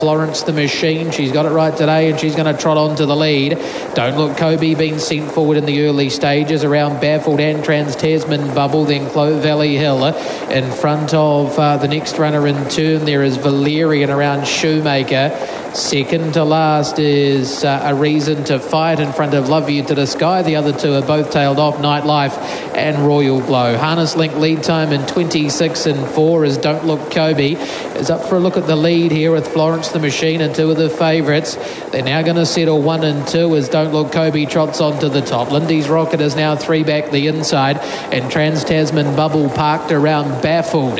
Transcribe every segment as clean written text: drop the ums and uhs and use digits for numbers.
Florence the Machine, she's got it right today and she's going to trot on to the lead. Don't Look Kobe being sent forward in the early stages around Baffled and Trans-Tasman Bubble, then Clove Valley Hill. In front of the next runner in turn there is Valerian around Shoemaker. Second to last is A Reason to Fight in front of Love You to the Sky. The other two are both tailed off, Nightlife and Royal Glow. Harness Link lead time in 26 and 4 as Don't Look Kobe is up for a look at the lead here with Florence the Machine and two of the favourites. They're now going to settle 1 and 2 as Don't Look Kobe trots onto the top. Lindy's Rocket is now 3 back the inside and Trans-Tasman Bubble parked around Baffled.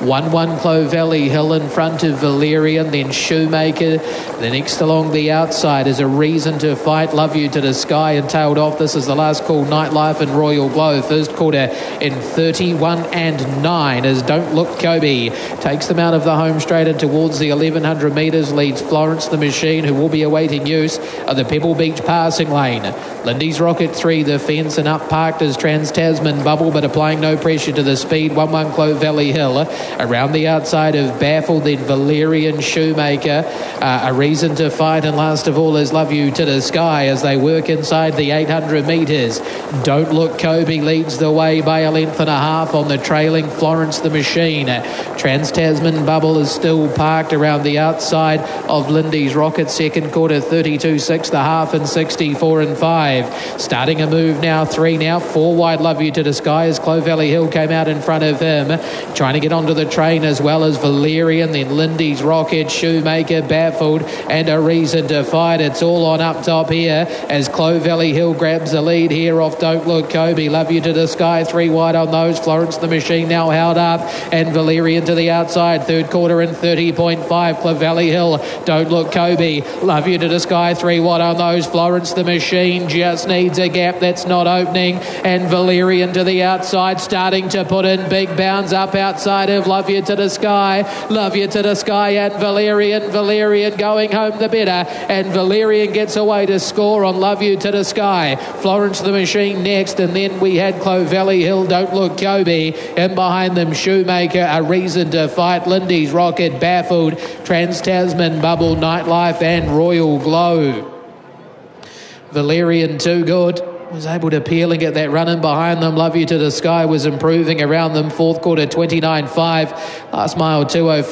1-1 Clove Valley Hill in front of Valerian, then Shoemaker. The next along the outside is A Reason to Fight, Love You to the Sky, and tailed off. This is the last call, Nightlife and Royal Glow. First quarter in 31 and 9 as Don't Look Kobe takes them out of the home straight and towards the 1100 metres, leads Florence the Machine, who will be awaiting use of the Pebble Beach passing lane. Lindy's Rocket 3, the fence, and up parked is Trans-Tasman Bubble, but applying no pressure to the speed. 1-1 Clove Valley Hill. Around the outside of Baffled, then Valerian, Shoemaker, A Reason to Fight, and last of all is Love You to the Sky as they work inside the 800 metres. Don't Look Kobe leads the way by a length and a half on the trailing Florence the Machine. Trans-Tasman Bubble is still parked around the outside of Lindy's Rocket. Second quarter 32-6, the half and 64 and 5. Starting a move now, 3 now, 4 wide Love You to the Sky as Clove Valley Hill came out in front of him. Trying to get onto the train as well as Valerian, then Lindy's Rocket, Shoemaker, Baffled, and A Reason to Fight. It's all on up top here as Clove Valley Hill grabs the lead here off Don't Look Kobe. Love You to the Sky, 3 wide on those. Florence the Machine now held up, and Valerian to the outside. Third quarter in 30.5. Clove Valley Hill, Don't Look Kobe, Love You to the Sky, 3 wide on those. Florence the Machine just needs a gap that's not opening, and Valerian to the outside, starting to put in big bounds up outside of Love You to the Sky. Love You to the Sky and Valerian going home the better, and Valerian gets away to score on Love You to the Sky. Florence the Machine next, and then we had Clove Valley Hill, Don't Look Kobe, and behind them Shoemaker, A Reason to Fight, Lindy's Rocket, Baffled, Trans-Tasman Bubble, Nightlife and Royal Glow. Valerian too good. Was able to peel and get that run in behind them. Love You to the Sky was improving around them. Fourth quarter 29.5. Last mile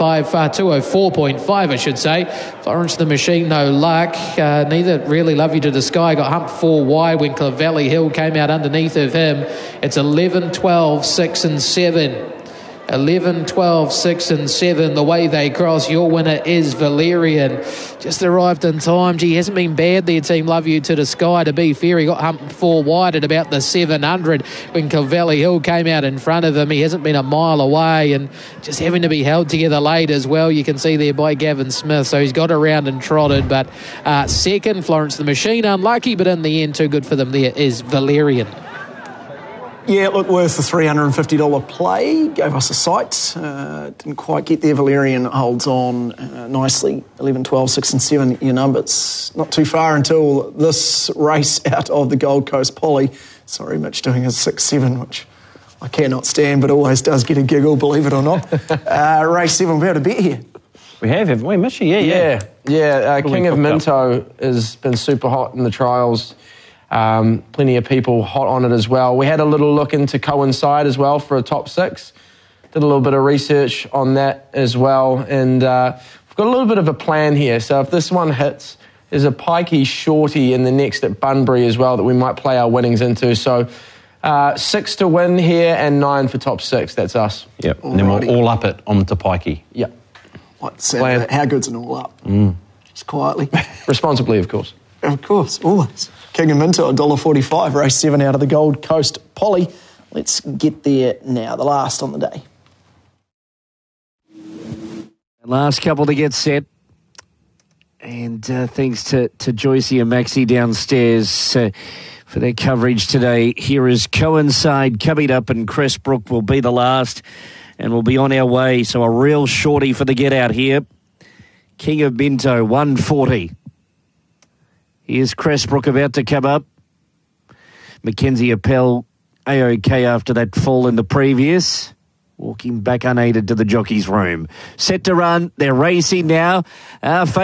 204.5 I should say. Florence the Machine no luck. Neither really Love You to the Sky got humped 4 wide when Clove Valley Hill came out underneath of him. It's 11, 12, 6 and 7. 11, 12, 6 and 7. The way they cross, your winner is Valerian. Just arrived in time. He hasn't been bad there, team Love You to the Sky. To be fair, he got humped 4 wide at about the 700 when Clove Valley Hill came out in front of him. He hasn't been a mile away and just having to be held together late as well. You can see there by Gavin Smith. So he's got around and trotted. But second, Florence the Machine, unlucky, but in the end, too good for them there is Valerian. Yeah, look, worth the $350 play. Gave us a sight. Didn't quite get there. Valerian holds on nicely. 11, 12, 6 and 7, your numbers. Not too far until this race out of the Gold Coast Poly. Sorry, Mitch doing his 6-7, which I cannot stand, but always does get a giggle, believe it or not. Race 7, we're out of bet here. We have, haven't we, Mitch? Yeah. King of Minto has been super hot in the trials. Plenty of people hot on it as well. We had a little look into Coincide as well for a top 6. Did a little bit of research on that as well. And we've got a little bit of a plan here. So if this one hits, there's a pikey shorty in the next at Bunbury as well that we might play our winnings into. So 6 to win here and 9 for top 6. That's us. Yep. And then we'll all up it on to pikey. Yep. How good's an all up? Just quietly. Responsibly, of course. Of course, always. King of Minto, $1.45, race 7 out of the Gold Coast Poly. Let's get there now, the last on the day. Last couple to get set. And thanks to Joycey and Maxie downstairs for their coverage today. Here is Coincide coming up, and Chris Brook will be the last. And we'll be on our way. So a real shorty for the get out here. King of Minto, 140. Here's Cressbrook about to come up. Mackenzie Appel, A-OK after that fall in the previous. Walking back unaided to the jockey's room. Set to run. They're racing now.